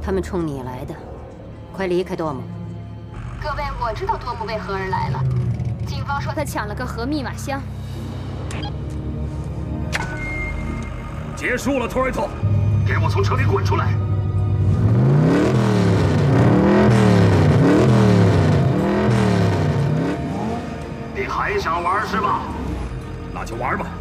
他们冲你来的，快离开多姆。 各位，我知道多姆为何而来了。警方说他抢了个核密码箱。 结束了，托瑞特，给我从车里滚出来！你还想玩是吧？那就玩吧。